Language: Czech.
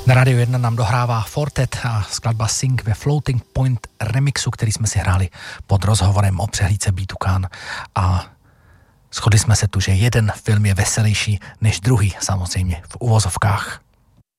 Na Radio 1 nám dohrává Fortet a skladba Sing ve Floating Point remixu, který jsme si hráli pod rozhovorem o přehlídce B2Can a shodli jsme se tu, že jeden film je veselější než druhý, samozřejmě v uvozovkách.